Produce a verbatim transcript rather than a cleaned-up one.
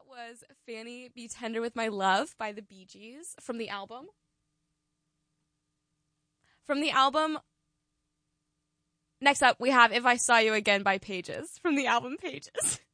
was Fanny Be Tender With My Love by the Bee Gees from the album. From the album. Next up, we have If I Saw You Again by Pages from the album Pages.